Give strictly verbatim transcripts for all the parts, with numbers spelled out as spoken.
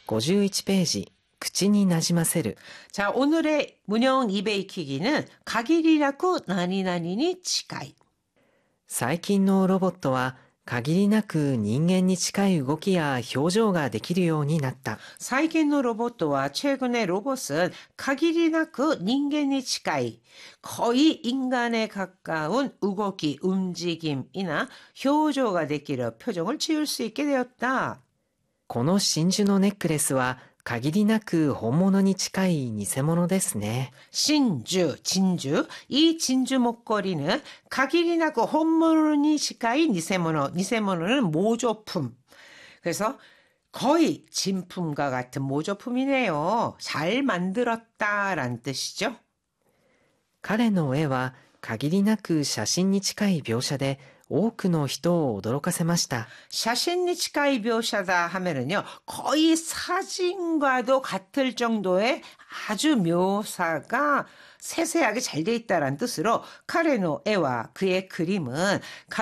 오십일ページ、口になじませる。 자, 오늘의 문형 입에 익히기는限りなく何々に近い。 最近のロボットは限りなく人間に近い動きや表情ができるようになった。 最近のロボットは최근의 로봇은限りなく人間に近い 거의 인간에 가까운 우거기, 움직임이나 표정가 できる 표정을 지을 수 있게 되었다. この真珠のネックレスは限りなく本物に近い偽物ですね。 신주, 진주. 이 진주 목걸이는 가기리나고 혼모니 시카이 니세모노. 니세모노는 모조품. 그래서 거의 진품과 같은 모조품이네요. 잘 만들었다라는 뜻이죠. 彼の絵は限りなく写真に近い描写で多くの人を驚かせました。 샤신니 치카이 묘샤다 하면은요, 거의 사진과도 같을 정도의 아주 묘사가 세세하게 잘 돼 있다라는 뜻으로 카레노 에와 그의 그림은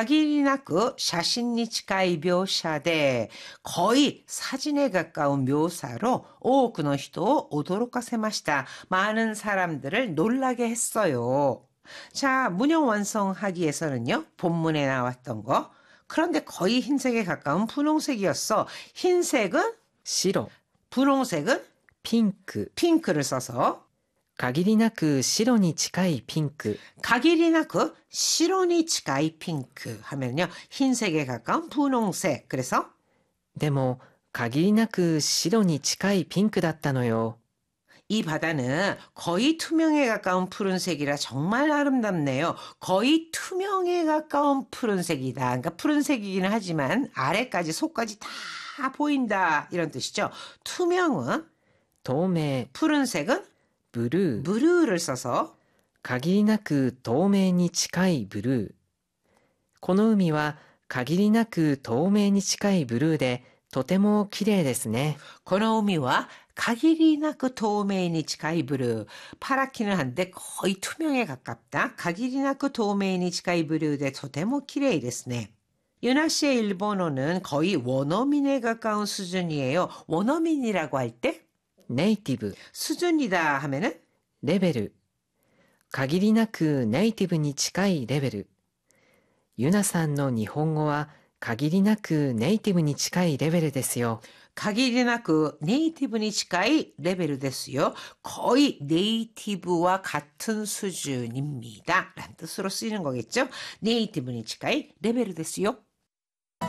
가기리나크 샤신니 치카이 묘샤데 거의 사진에 가까운 묘사로 오쿠노 히토 오도로카세마시다. 많은 사람들을 놀라게 했어요. 자, 문형 완성하기에서는요, 본문에 나왔던 거. 그런데 거의 흰색에 가까운 분홍색이었어. 흰색은 白、 분홍색은 ピンク、 핑크를 써서 限りなく白に近いピンク。 가기리나크 시로니 치카이 핑크 하면요, 흰색에 가까운 분홍색. 그래서 でも限りなく白に近いピンクだったのよ。 이 바다는 거의 투명에 가까운 푸른색이라 정말 아름답네요. 거의 투명에 가까운 푸른색이다. 그러니까 푸른색이기는 하지만 아래까지 속까지 다 보인다. 이런 뜻이죠. 투명은 透明、 푸른색은 ブルー、 브루를 써서 限りなく透明に近いブルー。この海は限りなく透明に近いブルーでとても綺麗ですね。 고노우미와 가기리나크 도메인이 치카이 브루. 파랗기는 한데 거의 투명에 가깝다. 가기리나크 도메인이 치카이 브루데 토테모 키레이 데스네. 유나 씨의 일본어는 거의 원어민에 가까운 수준이에요. 원어민이라고 할 때 ネイティブ、 수준이다 하면은 レベル。限りなくネイティブに近いレベル。ユナさんの日本語は限りなくネイティブに近いレベルですよ。 가기리나크 네이티브니 치카이 레벨 됐어요. 거의 네이티브와 같은 수준입니다. 라는 뜻으로 쓰이는 거겠죠. 네이티브니 치카이 레벨 됐어요.